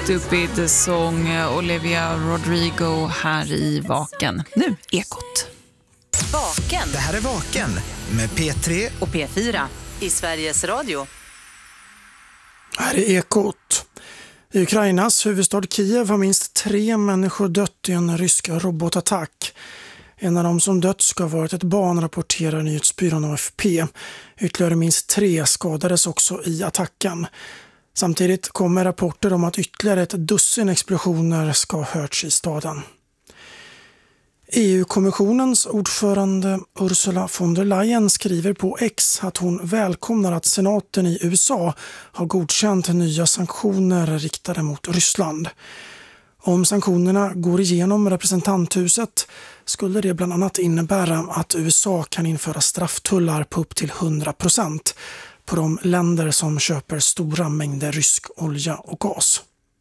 Stupid sång, Olivia Rodrigo här i Vaken. Nu Ekot. Vaken. Det här är Vaken med P3 och P4 i Sveriges Radio. Här är Ekot. I Ukrainas huvudstad Kiev har minst 3 människor dött i en rysk robotattack. En av dem som dött ska ha varit ett barn, rapporterar nyhetsbyrån AFP. Ytterligare minst 3 skadades också i attacken. Samtidigt kommer rapporter om att ytterligare ett dussin explosioner ska ha hörts i staden. EU-kommissionens ordförande Ursula von der Leyen skriver på X att hon välkomnar att senaten i USA har godkänt nya sanktioner riktade mot Ryssland. Om sanktionerna går igenom representanthuset skulle det bland annat innebära att USA kan införa strafftullar på upp till 100% på de länder som köper stora mängder rysk olja och gas.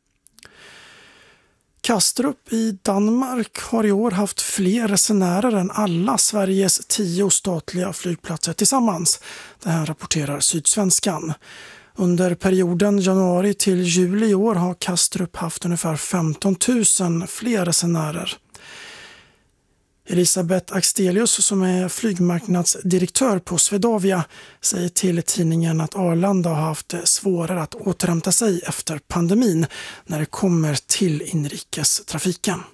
Kastrup i Danmark har i år haft fler resenärer än alla Sveriges 10 statliga flygplatser tillsammans. Det här rapporterar Sydsvenskan. Under perioden januari till juli i år har Kastrup haft ungefär 15 000 fler resenärer. Elisabeth Axelius, som är flygmarknadsdirektör på Swedavia, säger till tidningen att Arlanda har haft svårare att återhämta sig efter pandemin när det kommer till inrikestrafiken.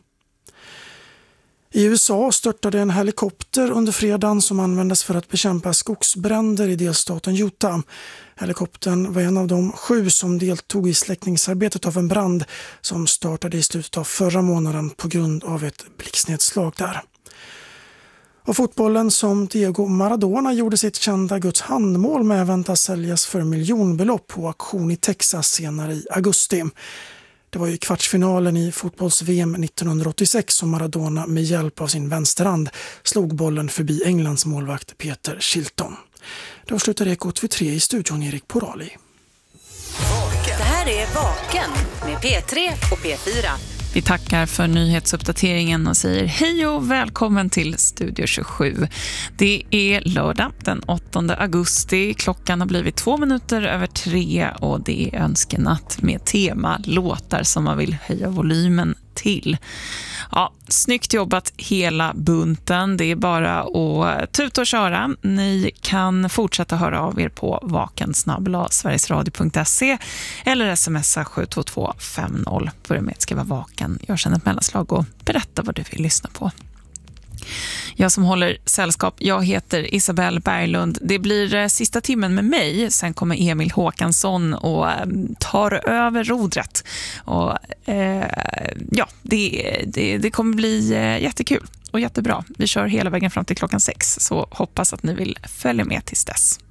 I USA störtade en helikopter under fredagen som användes för att bekämpa skogsbränder i delstaten Utah. Helikoptern var en av de 7 som deltog i släckningsarbetet av en brand som startade i slutet av förra månaden på grund av ett blixtnedslag där. Och fotbollen som Diego Maradona gjorde sitt kända Guds handmål med väntas säljas för miljonbelopp på auktion i Texas senare i augusti. Det var ju kvartsfinalen i fotbolls-VM 1986 som Maradona med hjälp av sin vänsterhand slog bollen förbi Englands målvakt Peter Shilton. Då slutar Ekot vid 3 i studion, Erik Porali. Det här är Vaken med P3 och P4. Vi tackar för nyhetsuppdateringen och säger hej och välkommen till Studio 27. Det är lördag den 8 augusti. Klockan har blivit 2 minuter över 3 och det är önskenatt med tema låtar som man vill höja volymen till. Ja, snyggt jobbat hela bunten. Det är bara att tuta och köra. Ni kan fortsätta höra av er på vaken@sverigesradio.se eller smsa 72250. Börja med att skriva vaken. Jag känner ett mellanslag och berätta vad du vill lyssna på. Jag som håller sällskap, jag heter Isabelle Berglund. Det blir sista timmen med mig. Sen kommer Emil Håkansson och tar över rodret. Och ja, det kommer bli jättekul och jättebra. Vi kör hela vägen fram till klockan 6. Så hoppas att ni vill följa med tills dess.